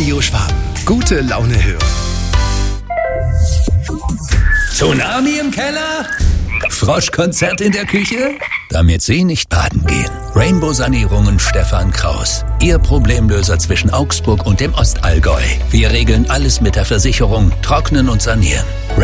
Radio Schwaben. Gute Laune hören. Tsunami im Keller? Froschkonzert in der Küche? Damit Sie nicht baden gehen. Rainbow Sanierungen Stefan Kraus. Ihr Problemlöser zwischen Augsburg und dem Ostallgäu. Wir regeln alles mit der Versicherung, trocknen und sanieren.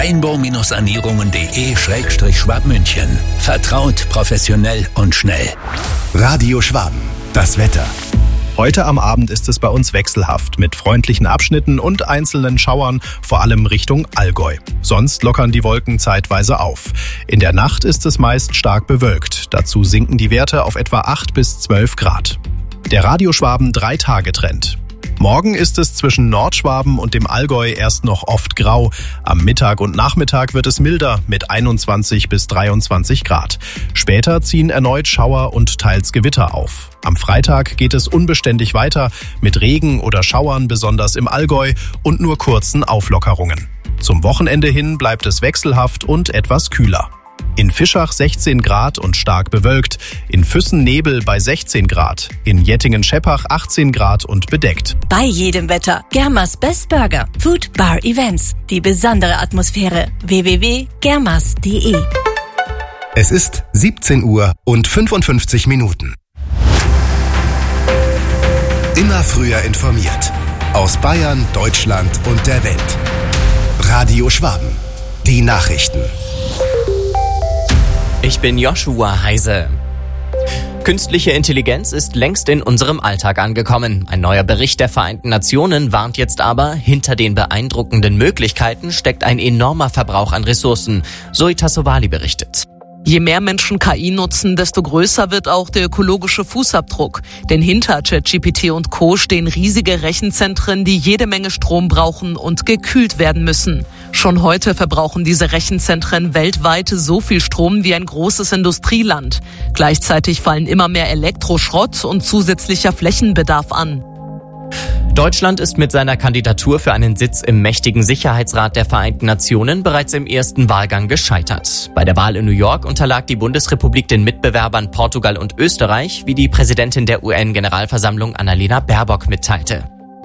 Rainbow-sanierungen.de/Schwabmünchen. Vertraut, professionell und schnell. Radio Schwaben. Das Wetter. Heute am Abend ist es bei uns wechselhaft mit freundlichen Abschnitten und einzelnen Schauern, vor allem Richtung Allgäu. Sonst lockern die Wolken zeitweise auf. In der Nacht ist es meist stark bewölkt. Dazu sinken die Werte auf etwa 8 bis 12 Grad. Der Radio Schwaben 3-Tage-Trend. Morgen ist es zwischen Nordschwaben und dem Allgäu erst noch oft grau. Am Mittag und Nachmittag wird es milder mit 21 bis 23 Grad. Später ziehen erneut Schauer und teils Gewitter auf. Am Freitag geht es unbeständig weiter mit Regen oder Schauern, besonders im Allgäu, und nur kurzen Auflockerungen. Zum Wochenende hin bleibt es wechselhaft und etwas kühler. In Fischach 16 Grad und stark bewölkt, in Füssen Nebel bei 16 Grad, in Jettingen-Scheppach 18 Grad und bedeckt. Bei jedem Wetter. Germas Best Burger. Food Bar Events. Die besondere Atmosphäre. www.germas.de. Es ist 17 Uhr und 55 Minuten. Immer früher informiert. Aus Bayern, Deutschland und der Welt. Radio Schwaben. Die Nachrichten. Ich bin Joshua Heise. Künstliche Intelligenz ist längst in unserem Alltag angekommen. Ein neuer Bericht der Vereinten Nationen warnt jetzt aber, hinter den beeindruckenden Möglichkeiten steckt ein enormer Verbrauch an Ressourcen. Zoe Tassovali berichtet. Je mehr Menschen KI nutzen, desto größer wird auch der ökologische Fußabdruck. Denn hinter ChatGPT und Co. stehen riesige Rechenzentren, die jede Menge Strom brauchen und gekühlt werden müssen. Schon heute verbrauchen diese Rechenzentren weltweit so viel Strom wie ein großes Industrieland. Gleichzeitig fallen immer mehr Elektroschrott und zusätzlicher Flächenbedarf an. Deutschland ist mit seiner Kandidatur für einen Sitz im mächtigen Sicherheitsrat der Vereinten Nationen bereits im ersten Wahlgang gescheitert. Bei der Wahl in New York unterlag die Bundesrepublik den Mitbewerbern Portugal und Österreich, wie die Präsidentin der UN-Generalversammlung Annalena Baerbock mitteilte.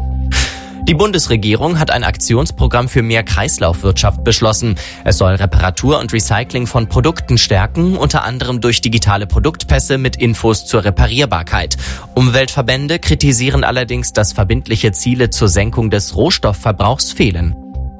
Die Bundesregierung hat ein Aktionsprogramm für mehr Kreislaufwirtschaft beschlossen. Es soll Reparatur und Recycling von Produkten stärken, unter anderem durch digitale Produktpässe mit Infos zur Reparierbarkeit. Umweltverbände kritisieren allerdings, dass verbindliche Ziele zur Senkung des Rohstoffverbrauchs fehlen.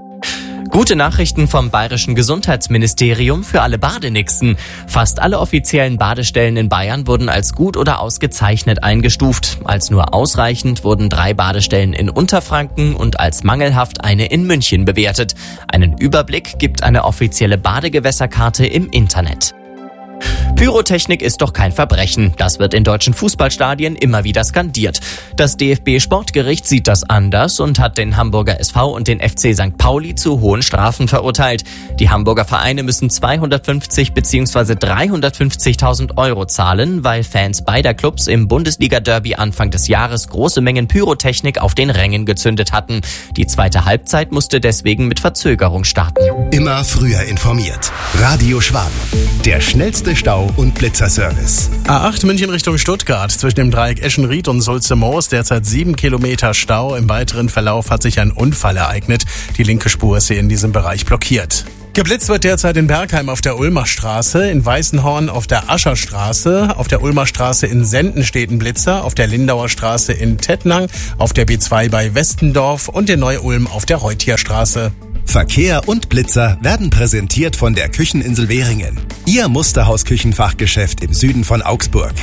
Gute Nachrichten vom Bayerischen Gesundheitsministerium für alle Badenixen. Fast alle offiziellen Badestellen in Bayern wurden als gut oder ausgezeichnet eingestuft. Als nur ausreichend wurden 3 Badestellen in Unterfranken und als mangelhaft eine in München bewertet. Einen Überblick gibt eine offizielle Badegewässerkarte im Internet. Pyrotechnik ist doch kein Verbrechen. Das wird in deutschen Fußballstadien immer wieder skandiert. Das DFB-Sportgericht sieht das anders und hat den Hamburger SV und den FC St. Pauli zu hohen Strafen verurteilt. Die Hamburger Vereine müssen 250 bzw. 350.000 Euro zahlen, weil Fans beider Clubs im Bundesliga-Derby Anfang des Jahres große Mengen Pyrotechnik auf den Rängen gezündet hatten. Die zweite Halbzeit musste deswegen mit Verzögerung starten. Immer früher informiert. Radio Schwaben. Der schnellste Stau- und Blitzerservice. A8 München Richtung Stuttgart. Zwischen dem Dreieck Eschenried und Sulze-Moos derzeit 7 Kilometer Stau. Im weiteren Verlauf hat sich ein Unfall ereignet. Die linke Spur ist hier in diesem Bereich blockiert. Geblitzt wird derzeit in Bergheim auf der Ulmer Straße, in Weißenhorn auf der Ascher Straße, auf der Ulmer Straße in Senden steht ein Blitzer, auf der Lindauer Straße in Tettnang, auf der B2 bei Westendorf und in Neu-Ulm auf der Reuthier Straße. Verkehr und Blitzer werden präsentiert von der Kücheninsel Währingen. Ihr Musterhaus-Küchenfachgeschäft im Süden von Augsburg.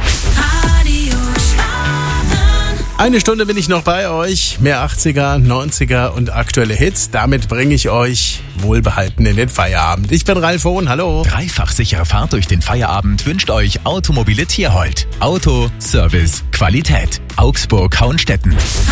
Eine Stunde bin ich noch bei euch. Mehr 80er, 90er und aktuelle Hits. Damit bringe ich euch wohlbehalten in den Feierabend. Ich bin Ralf Hohn, hallo. Dreifach sichere Fahrt durch den Feierabend wünscht euch Automobile Tierhold. Auto, Service, Qualität. Augsburg-Hauenstetten.